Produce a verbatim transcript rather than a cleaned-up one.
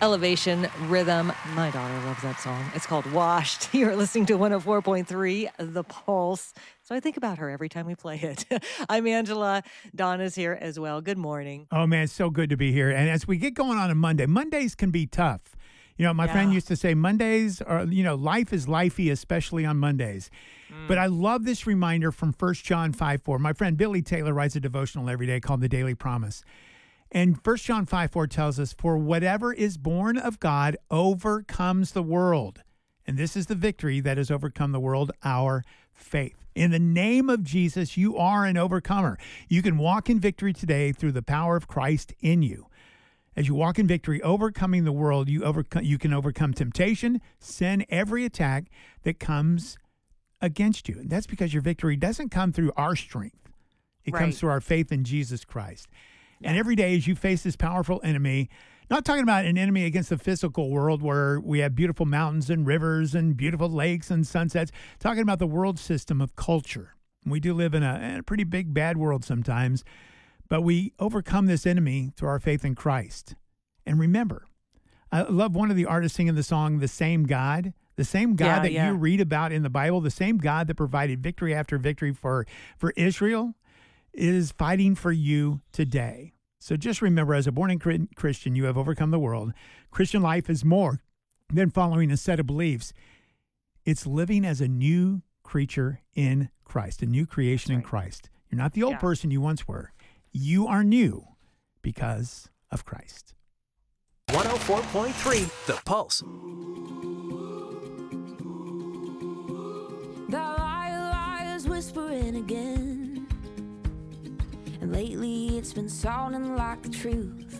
Elevation Rhythm. My daughter loves that song. It's called Washed. You're listening to one oh four point three, The Pulse. So I think about her every time we play it. I'm Angela. Donna's here as well. Good morning. Oh, man, it's so good to be here. And as we get going on a Monday, Mondays can be tough. You know, my Yeah. friend used to say Mondays are, you know, life is lifey, especially on Mondays. Mm. But I love this reminder from First John five four. My friend Billy Taylor writes a devotional every day called The Daily Promise. And First John five four tells us, for whatever is born of God overcomes the world. And this is the victory that has overcome the world, our faith. In the name of Jesus, you are an overcomer. You can walk in victory today through the power of Christ in you. As you walk in victory, overcoming the world, you overcome, you can overcome temptation, sin, every attack that comes against you. And that's because your victory doesn't come through our strength. It Right. comes through our faith in Jesus Christ. Yeah. And every day as you face this powerful enemy, not talking about an enemy against the physical world where we have beautiful mountains and rivers and beautiful lakes and sunsets, talking about the world system of culture. We do live in a, in a pretty big, bad world sometimes, but we overcome this enemy through our faith in Christ. And remember, I love one of the artists singing the song, The Same God. The same God Yeah, that yeah. you read about in the Bible, the same God that provided victory after victory for, for Israel, is fighting for you today. So just remember, as a born-again Christian, you have overcome the world. Christian life is more than following a set of beliefs. It's living as a new creature in Christ, a new creation in right. Christ. You're not the old Yeah. person you once were. You are new because of Christ. one oh four point three The Pulse. The liars whispering again, and lately it's been sounding like the truth.